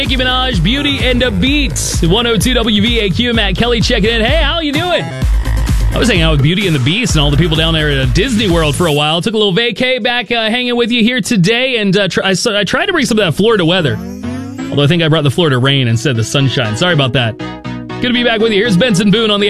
Nicki Minaj, Beauty and the Beat. 102 WVAQ, Matt Kelly checking in. Hey, how you doing? I was hanging out with Beauty and the Beast and all the people down there at Disney World for a while. Took a little vacay back hanging with you here today, and I tried to bring some of that Florida weather. Although I think I brought the Florida rain instead of the sunshine. Sorry about that. Good to be back with you. Here's Benson Boone on the